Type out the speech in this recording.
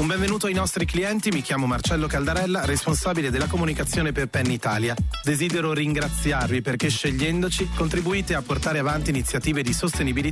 Un benvenuto ai nostri clienti, mi chiamo Marcello Caldarella, responsabile della comunicazione per Penn Italia. Desidero ringraziarvi perché scegliendoci contribuite a portare avanti iniziative di sostenibilità